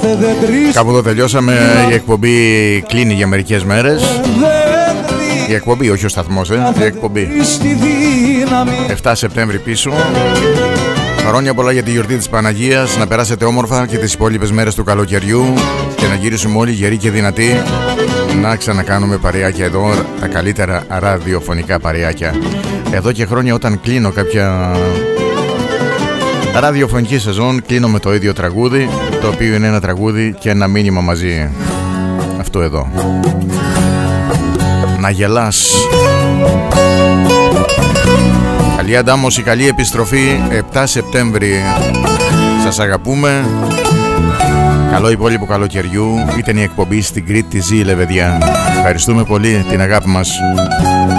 Κάπου εδώ τελειώσαμε. Η εκπομπή κλείνει για μερικές μέρες. Η εκπομπή, όχι ο σταθμός, η εκπομπή. 7 Σεπτέμβρη πίσω. Χρόνια πολλά για τη γιορτή της Παναγίας. Να περάσετε όμορφα και τις υπόλοιπες μέρες του καλοκαιριού και να γυρίσουμε όλοι γεροί και δυνατοί να ξανακάνουμε παρεάκια εδώ, τα καλύτερα ραδιοφωνικά παρεάκια. Εδώ και χρόνια όταν κλείνω κάποια ραδιοφωνική σεζόν, κλείνω με το ίδιο τραγούδι, το οποίο είναι ένα τραγούδι και ένα μήνυμα μαζί. Αυτό εδώ. Να γελάς. Καλή αντάμωση, καλή επιστροφή. 7 Σεπτέμβρη. Σας αγαπούμε. Καλό υπόλοιπο καλοκαιριού. Ήταν η εκπομπή στην Κρήτη Ζει η Λεβεδιά. Ευχαριστούμε πολύ την αγάπη μας.